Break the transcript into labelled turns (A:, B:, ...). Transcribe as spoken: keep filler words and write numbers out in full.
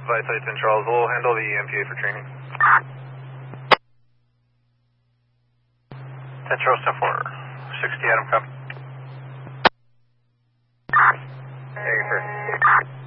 A: Visite ten Charles. We'll handle the M P A for training.
B: ten Charles ten four, sixty Adam, copy.